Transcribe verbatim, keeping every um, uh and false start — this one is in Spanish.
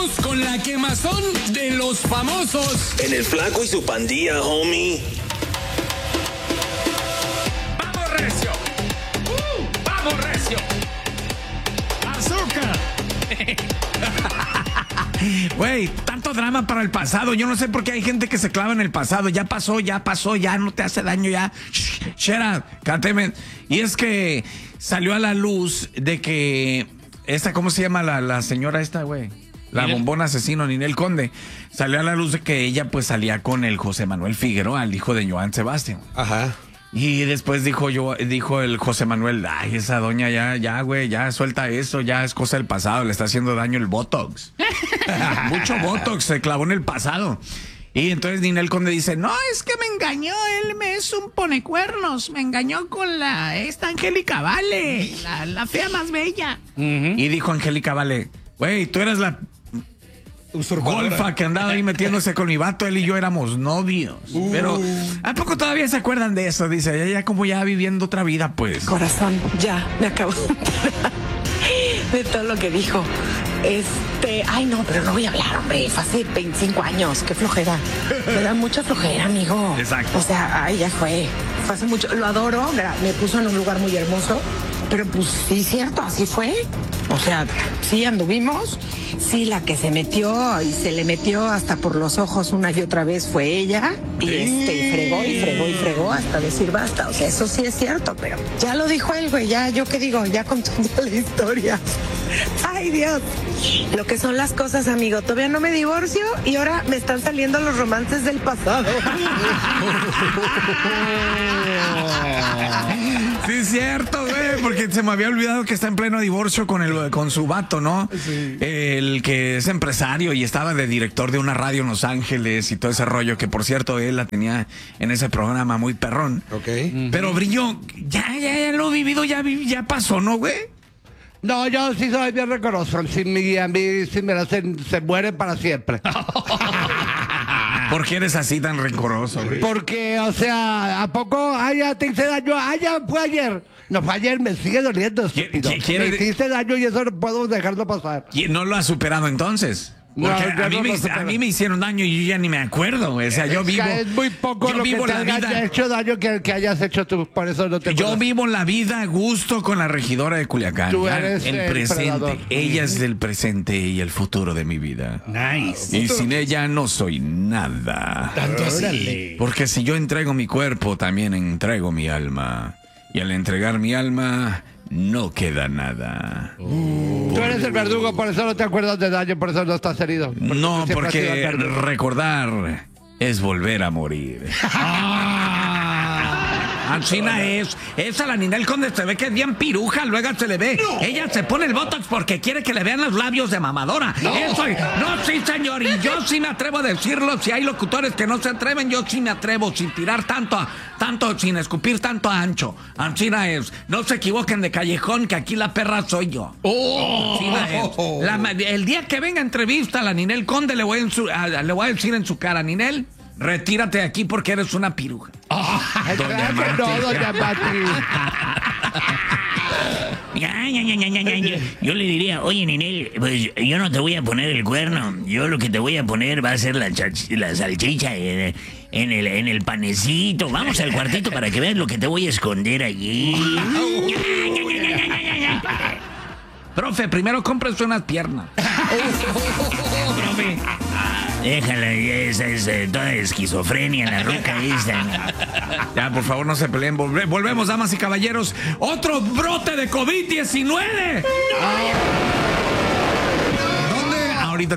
Vamos con la quemazón de los famosos. En el Flaco y su pandilla, homie. ¡Vamos, recio! Uh, ¡Vamos, recio! ¡Azúcar! Güey, tanto drama para el pasado. Yo no sé por qué hay gente que se clava en el pasado. Ya pasó, ya pasó, ya no te hace daño, ya. Shh, shut up, cáteme. Y es que salió a la luz de que esta, ¿cómo se llama la, la señora esta, güey? La bombona asesino, Ninel Conde. Salió a la luz de que ella pues salía con el José Manuel Figueroa, el hijo de Joan Sebastián. Ajá. Y después dijo yo, dijo el José Manuel, ay, esa doña ya, ya, güey, ya suelta eso, ya es cosa del pasado, le está haciendo daño el Botox. Mucho Botox se clavó en el pasado. Y entonces Ninel Conde dice, no, es que me engañó, él me es un ponecuernos, me engañó con la, esta Angélica Vale, la, la fea más bella. Uh-huh. Y dijo Angélica Vale, güey, tú eres la golfa que andaba ahí metiéndose con mi vato, él y yo éramos novios. Uh. Pero, ¿a poco todavía se acuerdan de eso? Dice, ella ya como ya viviendo otra vida, pues. Corazón, ya, me acabo de todo lo que dijo. Este, ay no, pero no voy a hablar, hombre, fue hace veinticinco años, qué flojera. Me da mucha flojera, amigo. Exacto. O sea, ay, ya fue. Fue hace mucho, lo adoro, me puso en un lugar muy hermoso. Pero pues sí, cierto, así fue. O sea, sí anduvimos, sí la que se metió y se le metió hasta por los ojos una y otra vez fue ella. Y este, y fregó y fregó y fregó hasta decir basta. O sea, eso sí es cierto, pero ya lo dijo él, güey, ya, yo qué digo, ya contó ya la historia. Ay, Dios. Lo que son las cosas, amigo. Todavía no me divorcio y ahora me están saliendo los romances del pasado. Sí, es cierto, güey, porque se me había olvidado que está en pleno divorcio con el con su vato, ¿no? Sí. El que es empresario y estaba de director de una radio en Los Ángeles y todo ese rollo, que por cierto él la tenía en ese programa muy perrón. Ok. Uh-huh. Pero Brillo, ya, ya, ya lo he vivido, ya, ya pasó, ¿no, güey? No, yo sí soy bien reconozco. Si mi, a mí si me se, se muere para siempre. ¿Por qué eres así tan rencoroso, güey? Porque, o sea, ¿a poco? Ah, ya te hice daño. Ah, ya fue ayer. No fue ayer, me sigue doliendo, estúpido. Me hiciste daño y eso no puedo dejarlo pasar. ¿Y no lo has superado entonces? Porque no, a, mí no me, a mí me hicieron daño y yo ya ni me acuerdo, güey. O sea, yo vivo... Es muy poco yo lo vivo que te la haya vida, hecho daño que, que hayas hecho tú, por eso no te Yo acuerdas. vivo la vida a gusto con la regidora de Culiacán. Tú eres el, el presente. predador. Ella es el presente y el futuro de mi vida. Nice. Y sin ella no soy nada. Tanto así. Porque si yo entrego mi cuerpo, también entrego mi alma. Y al entregar mi alma... no queda nada. Uh. Tú eres el verdugo, por eso no te acuerdas de daño, por eso no estás herido. Porque no, porque recordar es volver a morir. China es, esa la Ninel Conde se ve que es bien piruja, luego se le ve. No. Ella se pone el botox porque quiere que le vean los labios de mamadora. No. Eso, no, sí, señor, y yo sí me atrevo a decirlo. Si hay locutores que no se atreven, yo sí me atrevo, sin tirar tanto, a, tanto, sin escupir tanto a ancho. China es, no se equivoquen de callejón, que aquí la perra soy yo. Oh. China es. La, el día que venga entrevista a la Ninel Conde, le voy, en su, a, le voy a decir en su cara, Ninel, retírate de aquí porque eres una piruja. Oh, doña Mati. No, doña Mati. Ya, ya, ya, ya, ya, ya. Yo le diría, oye, Ninel, pues yo no te voy a poner el cuerno. Yo lo que te voy a poner va a ser la, chach, la salchicha en, en, el, en el panecito. Vamos al cuartito para que veas lo que te voy a esconder allí. Ya, ya, ya, ya, ya, ya, ya. Profe, primero cómprese unas piernas. Profe. Déjala, esa es eh, toda esquizofrenia, la ruca esa. Ya, por favor, no se peleen. Volve volvemos, damas y caballeros. ¡Otro brote de COVID diecinueve! ¡No!